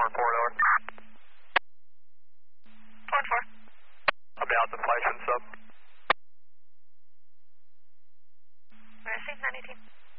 report, over. 4-4. About the flight and sub. Where is he? 918.